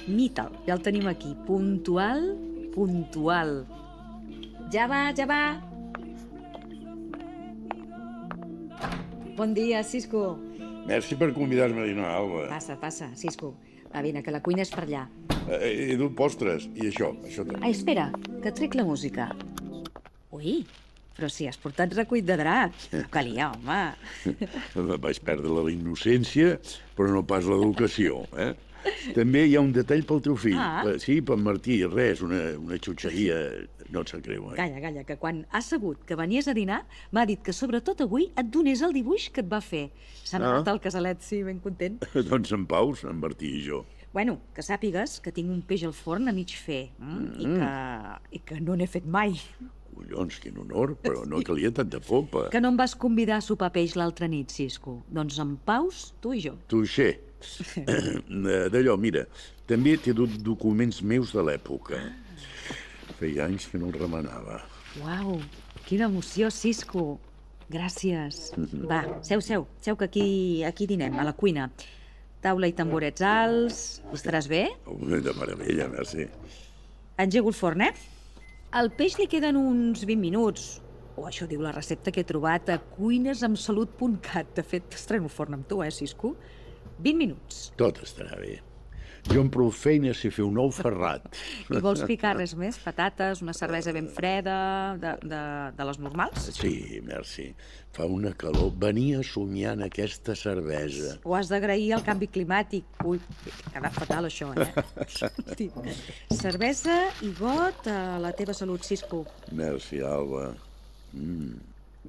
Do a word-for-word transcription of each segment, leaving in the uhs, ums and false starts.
Mital, ja el tenim aquí. Puntual, puntual. Ja va, ja va. Bon dia, Cisco. Merci per convidar-me a dinar, Alba. Passa, passa, Cisco. Va, vine, que la cuina és per allà. He, he dut postres, i això, això també. Ai, espera, que trec la música. Ui, però si has portat recuit de draps. No calia, home. Vaig perdre la innocència, però no pas l'educació, eh? També hi ha un detall pel teu fill. Ah. Sí, per Martí, res, una, una xutxeria, no et sap greu, eh? Calla, calla, que quan ha sabut que venies a dinar, m'ha dit que sobretot avui et donés el dibuix que et va fer. S'ha anat Ah. al casalet, sí, ben content. Doncs en paus, en Martí i jo. Bueno, que sàpigues que tinc un peix al forn a mig fer, mm? I, que, i que no n'he fet mai. Collons, quin honor, però no calia tanta popa. Que no em vas convidar a sopar peix l'altra nit, Cisco. Doncs en paus, tu i jo. Touché. D'allò, mira, també t'he dut documents meus de l'època. Feia anys que no els remenava. Uau, quina emoció, Cisco. Gràcies. Va, seu, seu, seu que aquí, aquí dinem, a la cuina. Taula i tamborets alts. Estaràs bé? De meravella, merci. Engego el forn, eh? Al peix li queden uns vint minuts. O això diu la recepta que he trobat a cuinesamsalut punt cat. De fet, estreno forn amb tu, eh, Cisco? vint minuts. Tot estarà bé. Jo amb prou feina sé fer un ou ferrat. I vols picar res més? Patates, una cervesa ben freda, de, de, de les normals? Sí, merci. Fa una calor. Venia somiant aquesta cervesa. O has d'agrair el canvi climàtic? Ui, ha quedat fatal, això, eh? Hosti. Cervesa i got a la teva salut, Cisco. Merci, Alba. Mm.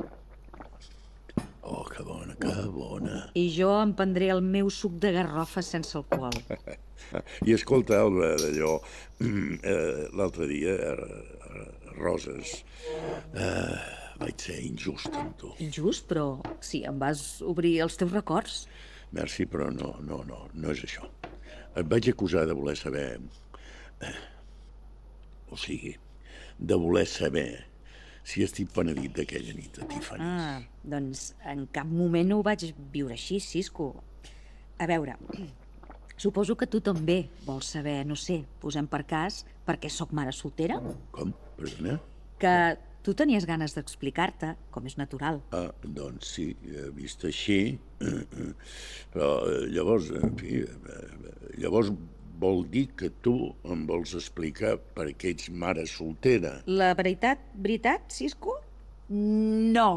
Oh, que bona, que bona. I jo em prendré el meu suc de garrofa sense alcohol. I escolta, Alba, d'allò, eh, l'altre dia, a Roses, eh, vaig ser injust amb tu. Injust, però sí, em vas obrir els teus records. Merci, però no, no, no, no és això. Et vaig acusar de voler saber... Eh, o sigui, de voler saber si estic penedit d'aquella nit a Tiffany's. Ah, doncs en cap moment ho vaig viure així, Cisco. A veure, suposo que tu també vols saber, no sé, posem per cas, per què sóc mare soltera? Com? Perdona? Que tu tenies ganes d'explicar-te, com és natural. Ah, doncs sí, vist així. Però llavors, en fi, llavors vol dir que tu em vols explicar per què ets mare soltera. La veritat, veritat, Cisco? No.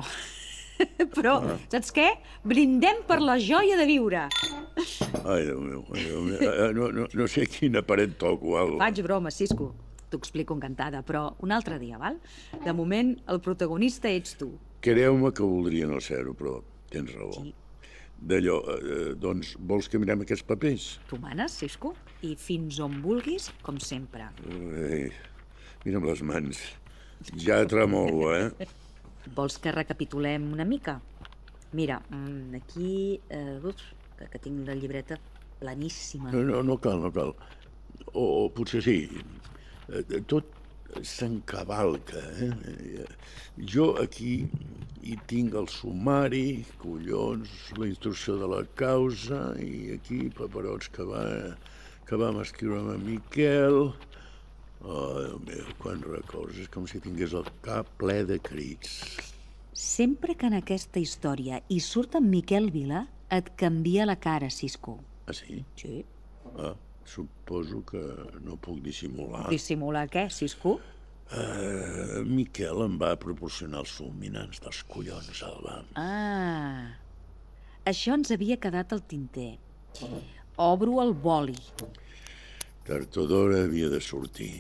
Però, ah. saps què? Brindem per la joia de viure. Ai, Déu meu, ai, Déu meu. No, no, no sé quina paret toco, Alba. Faig broma, Cisco. T'ho explico encantada, però un altre dia, val? De moment, el protagonista ets tu. Creu-me que voldria no ser-ho, però tens raó. Sí. D'allò, eh, doncs, vols que mirem aquests papers? Tu manes, Cisco, i fins on vulguis, com sempre. Ai, mira'm les mans. Ja tremolo, eh? Vols que recapitulem una mica? Mira, aquí... Eh, uf, que, que tinc la llibreta planíssima. No, no, no cal, no cal. O, o potser sí. Tot s'encavalca, eh? Jo aquí hi tinc el sumari, collons, la instrucció de la causa, i aquí paperots que, va, que vam escriure amb en Miquel. Oh, Déu meu, quants records, és com si tingués el cap ple de crits. Sempre que en aquesta història hi surt en Miquel Vila, et canvia la cara, Cisco. Ah, sí? Sí. Ah, suposo que no puc dissimular. Dissimular què, Cisco? Uh, Miquel em va proporcionar els fulminants dels collons, Alba. Ah, això ens havia quedat al tinter. Obro el boli. Tard o d'hora havia de sortir.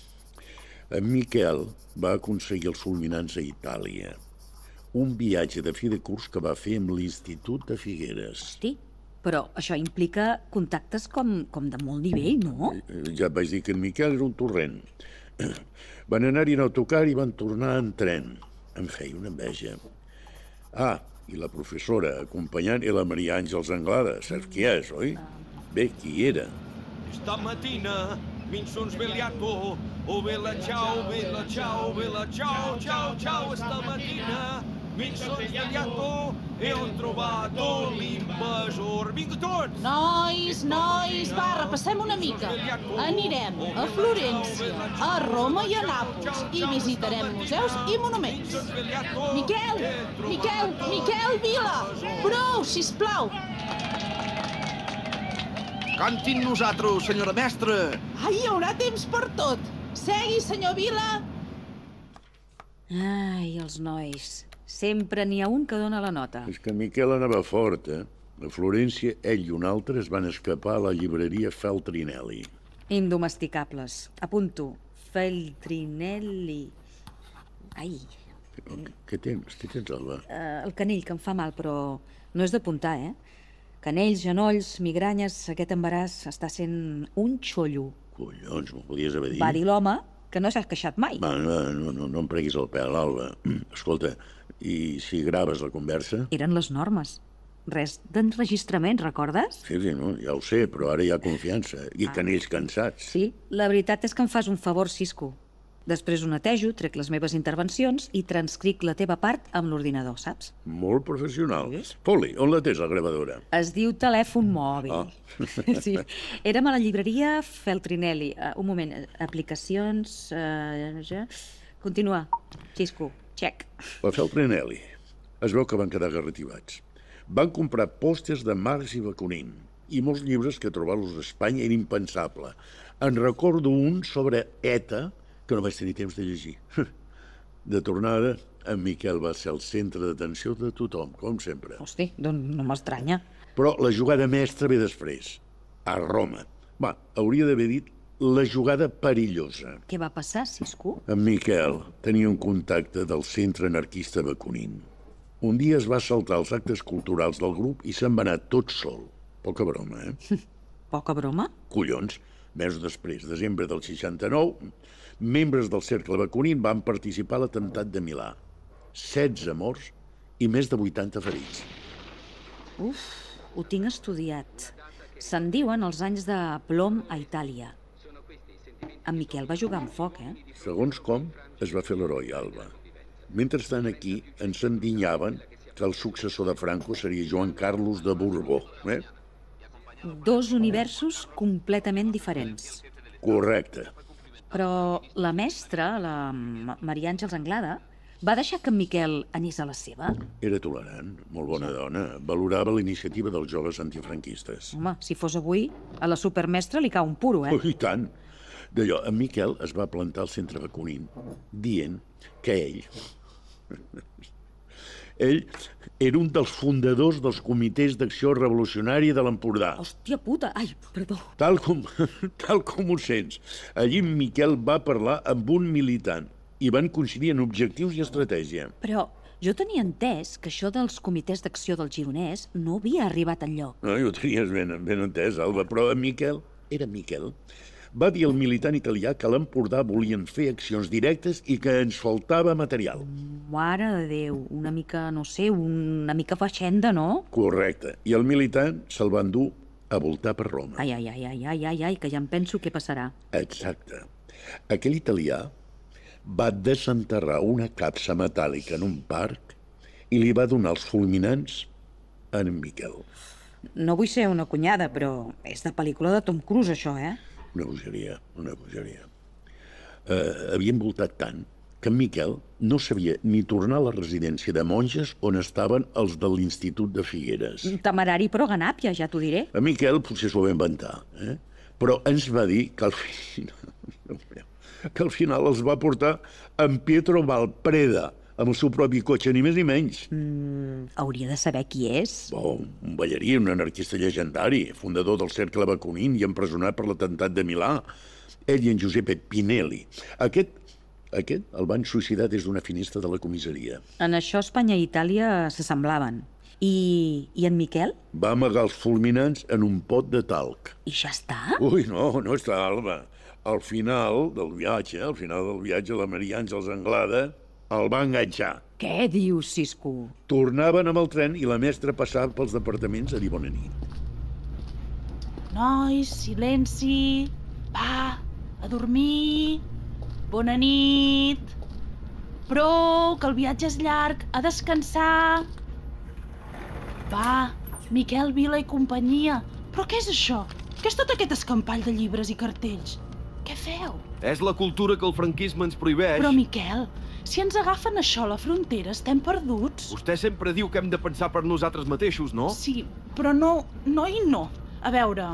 En Miquel va aconseguir els fulminants a Itàlia. Un viatge de fi de curs que va fer amb l'Institut de Figueres. Hosti, però això implica contactes com, com de molt nivell, no? Ja et vaig dir que en Miquel era un torrent. Van anar-hi en autocar i van tornar en tren. Em feia una enveja. Ah, i la professora acompanyant era la Maria Àngels Anglada. Saps qui és, oi? Bé, qui era? Stamattina mi son svegliato, oh bella ciao, bella ciao, bella ciao, ciao, ciao, stamattina mi son svegliato Heu trobat tot l'invasor. Vinga, tots! Nois, nois, va, repassem una mica. Anirem a Florència, a Roma i a Nàpols i visitarem museus i monuments. Miquel, Miquel, Miquel Vila! Prou, sisplau! Cantin nosaltres, senyora mestra! Ai, hi haurà temps per tot! Segui, senyor Vila! Ai, els nois. Sempre n'hi ha un que dona la nota. És que Miquel anava fort, eh? A Florència, ell i un altre es van escapar a la llibreria Feltrinelli. Indomesticables. Apunto. Feltrinelli. Ai, Què tens? Què tens, Alba? eh, el canell, que em fa mal, però no és d'apuntar, eh? Canells, genolls, migranyes, aquest embaràs està sent un xollo. Collons, m'ho podies haver dit. Va dir l'home que no s'ha queixat mai. Va, no, no, no, no em preguis el pèl, Alba. Escolta, i si graves la conversa? Eren les normes. Res d'enregistrament, recordes? Sí, sí, no, ja ho sé, però ara hi ha confiança. I canells cansats. Sí, la veritat és que em fas un favor, Cisco. Després ho netejo, trec les meves intervencions i transcric la teva part amb l'ordinador, saps? Molt professional. Poli, on la tens, la gravadora? Es diu telèfon mòbil. Ah. Sí. Érem a la llibreria Feltrinelli. Uh, un moment, aplicacions... Uh, ja... Continua. Cisco, check. La Feltrinelli. Es veu que van quedar garrativats. Van comprar pòsters de Marx i Bakunin i molts llibres que trobar-los a Espanya era impensable. En recordo un sobre ETA que no vaig tenir temps de llegir. De tornada, en Miquel va ser el centre d'atenció de tothom, com sempre. Hosti, doncs no m'estranya. Però la jugada mestra ve després, a Roma. Va, hauria d'haver dit la jugada perillosa. Què va passar, Cisco? En Miquel tenia un contacte del centre anarquista Bakunin. Un dia es va saltar els actes culturals del grup i se'n va anar tot sol. Poca broma, eh? Poca broma? Collons. Mesos després, desembre del seixanta-nou, membres del cercle Bakunin van participar a l'atemptat de Milà. setze morts i més de vuitanta ferits. Uf, ho tinc estudiat. Se'n diuen els anys de plom a Itàlia. En Miquel va jugar amb foc, eh? Segons com, es va fer l'heroi, Alba. Mentrestant aquí ens endinyaven que el successor de Franco seria Joan Carlos de Borbó, eh? Dos universos completament diferents. Correcte. Però la mestra, la Ma- Maria Àngels Anglada, va deixar que en Miquel anés a la seva? Era tolerant, molt bona dona. Valorava la iniciativa dels joves antifranquistes. Home, si fos avui, a la supermestra li cau un puro, eh? Oh, i tant. D'allò, en Miquel es va plantar al centre Bakunin, dient que ell... ell era un dels fundadors dels comitès d'acció revolucionària de l'Empordà. Hòstia puta! Ai, perdó. Tal com, tal com ho sents. Allí en Miquel va parlar amb un militant i van coincidir en objectius i estratègia. Però jo tenia entès que això dels comitès d'acció del Gironès no havia arribat enlloc. No, ho tenies ben, ben entès, Alba, però en Miquel, era Miquel, va dir al militant italià que a l'Empordà volien fer accions directes i que ens faltava material. Mare de Déu, una mica, no sé, una mica feixenda, no? Correcte. I el militant se'l van dur a voltar per Roma. Ai, ai, ai, ai, ai, ai, ai, que ja em penso què passarà. Exacte. Aquell italià va desenterrar una capsa metàl·lica en un parc i li va donar els fulminants a en Miquel. No vull ser una cunyada, però és de pel·lícula de Tom Cruise, això, eh? Una bogeria, una bogeria. Eh, havien voltat tant que en Miquel no sabia ni tornar a la residència de monges on estaven els de l'Institut de Figueres. Temerari però ganàpia, ja t'ho diré. En Miquel potser s'ho va inventar, eh? Però ens va dir que al final, que al final els va portar en Pietro Valpreda, amb el seu propi cotxe, ni més ni menys. Mm, hauria de saber qui és. Oh, un ballarí, un anarquista llegendari, fundador del cercle Bakunin i empresonat per l'atemptat de Milà. Ell i en Giuseppe Pinelli. Aquest, aquest el van suïcidar des d'una finestra de la comissaria. En això Espanya i Itàlia s'assemblaven. I, I en Miquel? Va amagar els fulminants en un pot de talc. I ja està? Ui, no, no està, Alba. Al final del viatge, al final del viatge, la Maria Àngels Anglada el va enganxar. Què dius, Cisco? Tornaven amb el tren i la mestra passava pels departaments a dir bona nit. Nois, silenci. Va, a dormir. Bona nit. Prou, que el viatge és llarg. A descansar. Va, Miquel Vila i companyia. Però què és això? Què és tot aquest escampall de llibres i cartells? Què feu? És la cultura que el franquisme ens prohibeix. Però, Miquel, si ens agafen això a la frontera, estem perduts. Vostè sempre diu que hem de pensar per nosaltres mateixos, no? Sí, però no, no i no. A veure,